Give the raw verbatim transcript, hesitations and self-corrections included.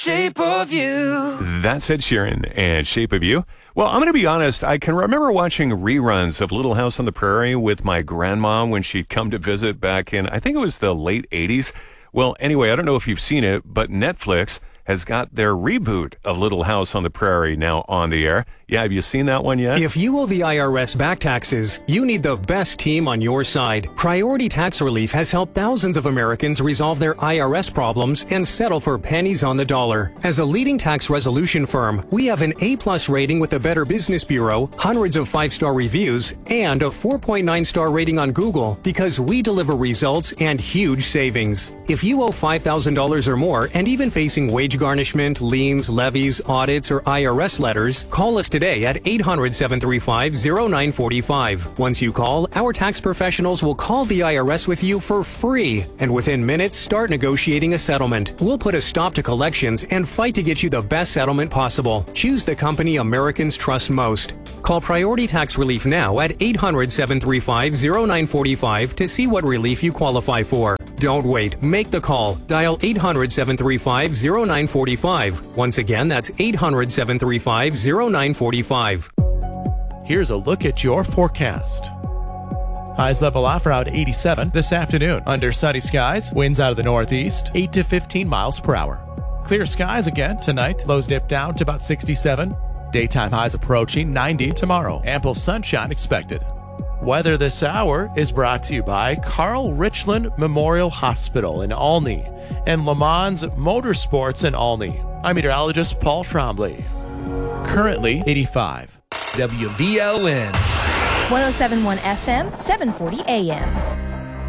Shape of You. That's Ed Sheeran and Shape of You. Well, I'm going to be honest. I can remember watching reruns of Little House on the Prairie with my grandma when she'd come to visit back in, I think it was the late eighties. Well, anyway, I don't know if you've seen it, but Netflix has got their reboot of Little House on the Prairie now on the air. Yeah, have you seen that one yet? If you owe the I R S back taxes, you need the best team on your side. Priority Tax Relief has helped thousands of Americans resolve their I R S problems and settle for pennies on the dollar. As a leading tax resolution firm, we have an A-plus rating with the Better Business Bureau, hundreds of five-star reviews, and a four point nine star rating on Google because we deliver results and huge savings. If you owe five thousand dollars or more and even facing wage garnishment, liens, levies, audits, or I R S letters, call us today at eight hundred, seven three five, zero nine four five. Once you call, our tax professionals will call the I R S with you for free, and within minutes, start negotiating a settlement. We'll put a stop to collections and fight to get you the best settlement possible. Choose the company Americans trust most. Call Priority Tax Relief now at eight hundred, seven three five, zero nine four five to see what relief you qualify for. Don't wait. Make the call. Dial eight hundred, seven three five, zero nine four five. Once again, that's eight hundred, seven three five, zero nine four five. Here's a look at your forecast. Highs level off around eighty-seven this afternoon. Under sunny skies, winds out of the northeast, eight to fifteen miles per hour. Clear skies again tonight. Lows dip down to about sixty-seven. Daytime highs approaching ninety tomorrow. Ample sunshine expected. Weather this hour is brought to you by Carl Richland Memorial Hospital in Olney and Le Mans Motorsports in Olney. I'm meteorologist Paul Trombley. Currently eighty-five. W V L N. one oh seven point one F M, seven forty A M.